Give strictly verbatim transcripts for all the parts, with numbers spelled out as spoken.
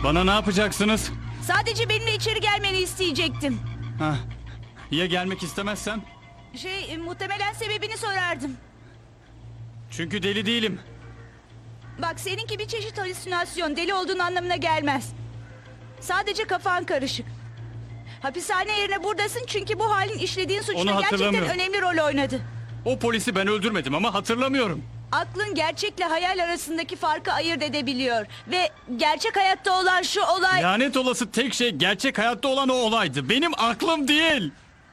Bana ne yapacaksınız? Sadece benimle içeri gelmeni isteyecektim. Ha. Ya gelmek istemezsem? Şey, muhtemelen sebebini sorardım. Çünkü deli değilim. Bak, seninki bir çeşit halüsinasyon, deli olduğun anlamına gelmez. Sadece kafan karışık. Hapishane yerine buradasın çünkü bu halin işlediğin Onu suçta gerçekten hatırlamıyorum. önemli rol oynadı. O polisi ben öldürmedim ama hatırlamıyorum. Aklın gerçekle hayal arasındaki farkı ayırt edebiliyor. Ve gerçek hayatta olan şu olay... Lanet olası tek şey gerçek hayatta olan o olaydı. Benim aklım değil.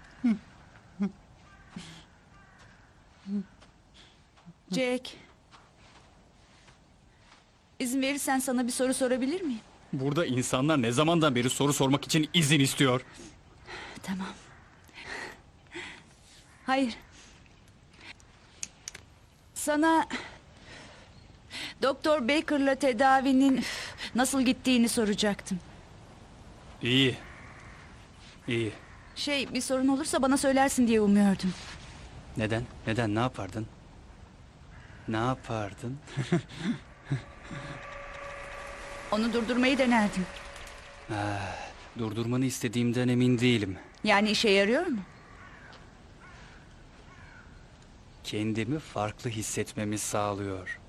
Jack... İzin verirsen sana bir soru sorabilir miyim? Burada insanlar ne zamandan beri soru sormak için izin istiyor. Tamam. Hayır. Sana... Doktor Baker'la tedavinin üf, nasıl gittiğini soracaktım. İyi. İyi. Şey, bir sorun olursa bana söylersin diye umuyordum. Neden? Neden? Ne yapardın? Ne yapardın? Onu durdurmayı denerdim. Durdurmanı istediğimden emin değilim. Yani işe yarıyor mu? Kendimi farklı hissetmemi sağlıyor.